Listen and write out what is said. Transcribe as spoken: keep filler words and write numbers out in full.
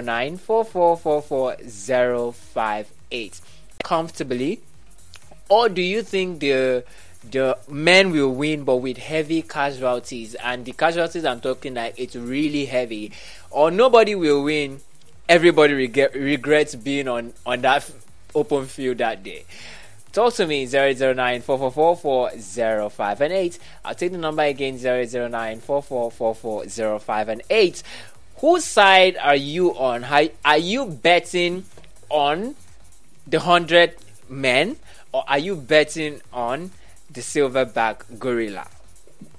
nine four four four four zero five eight. Comfortably, or do you think the the men will win but with heavy casualties, and the casualties I'm talking like it's really heavy, or nobody will win, everybody regret, regrets being on on that open field that day? Talk to me, zero zero nine four four four four zero five and eight. I'll take the number again, zero zero nine four four four four zero five and eight. Whose side are you on? How, are you betting on the hundred men, or are you betting on the silverback gorilla?